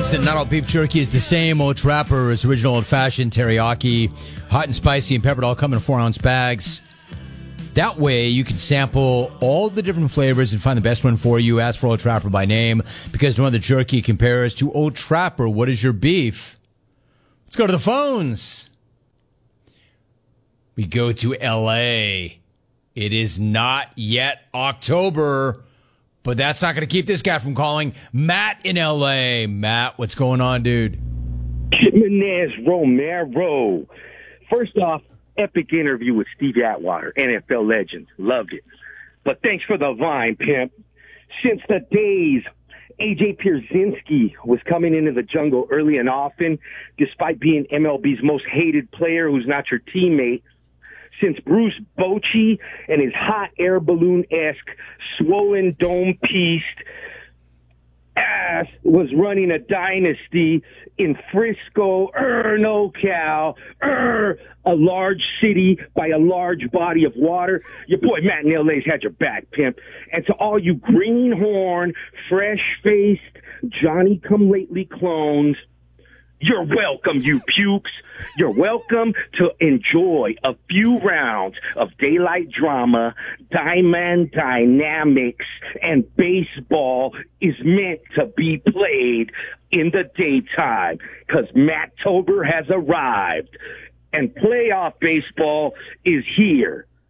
reminds that not all beef jerky is the same. Old Trapper's original old-fashioned teriyaki, hot and spicy and peppered, all come in 4-ounce bags. That way, you can sample all the different flavors and find the best one for you. Ask for Old Trapper by name, because no other jerky compares to Old Trapper. What is your beef? Let's go to the phones. We go to L.A. It is not yet October, but that's not going to keep this guy from calling. Matt in L.A. Matt, what's going on, dude? Jimenez Romero. First off, epic interview with Steve Atwater, NFL legend. Loved it. But thanks for the vine, pimp. Since the days A.J. Pierzynski was coming into the jungle early and often, despite being MLB's most hated player who's not your teammate, since Bruce Bochy and his hot air balloon-esque swollen dome-pieced ass was running a dynasty in Frisco, NoCal, a large city by a large body of water. Your boy Matt in LA's had your back, pimp. And to all you greenhorn, fresh-faced, Johnny-come-lately clones, you're welcome, you pukes. You're welcome to enjoy a few rounds of daylight drama, diamond dynamics, and baseball is meant to be played in the daytime, because Matttober has arrived, and playoff baseball is here.